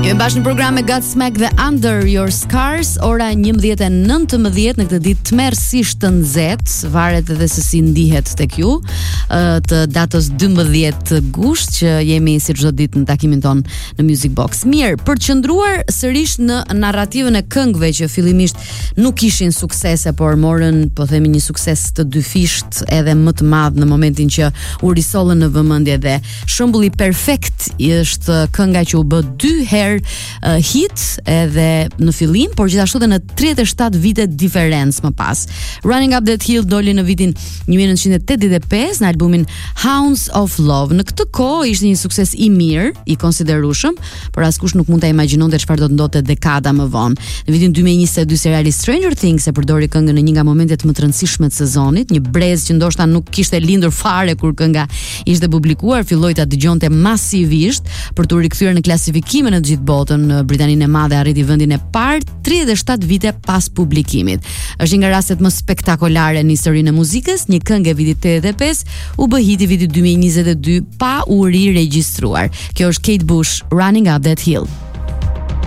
Jemi bashkë në program me Godsmack dhe Under Your Scars. Ora 11:19 në këtë ditë tmerrsisht të nxehtë, varet edhe se si ndihet tek ju, të datës 12 gusht që jemi si çdo ditë në takimin ton në Music Box. Mirë, për të qëndruar sërish në narrativën e këngëve që fillimisht nuk kishin suksese, por morën, po themi, një sukses të dyfisht edhe më të madh në momentin që u risollën në vëmendje, dhe shembulli perfekt është kënga që u bë 2 herë hit edhe në fillim, por gjithashtu edhe në 37 vite diferencë më pas. Running Up That Hill doli në vitin 1985 në albumin Hounds of Love. Në këtë kohë ishte një sukses i mirë, i konsiderueshëm, por askush nuk mund ta imagjinonte çfarë do të ndodhte dekada më vonë. Në vitin 2022 seriali Stranger Things e përdori këngën në një nga momentet më të rëndësishme të sezonit, një brez që ndoshta nuk kishte lindur fare kur kënga ishte publikuar, filloi ta dëgjonte masivisht për t'u rikthyer në klasifikime në gjithë botën. Në Britaninë e Madhe arriti vendin e parë 37 vite pas publikimit. Është një nga rastet më spektakolare në historinë e muzikës. Një këngë e vitit 85 u bë hit i vitit 2022 pa u riregjistruar. Kjo është Kate Bush, Running Up That Hill.